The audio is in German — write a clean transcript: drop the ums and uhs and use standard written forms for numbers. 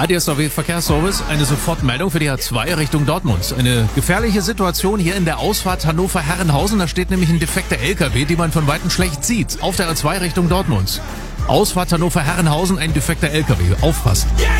DSW Verkehrsservice, eine Sofortmeldung für die A2 Richtung Dortmund. Eine gefährliche Situation hier in der Ausfahrt Hannover-Herrenhausen. Da steht nämlich ein defekter LKW, den man von Weitem schlecht sieht. Auf der A2 Richtung Dortmund. Ausfahrt Hannover-Herrenhausen, ein defekter LKW. Aufpassen.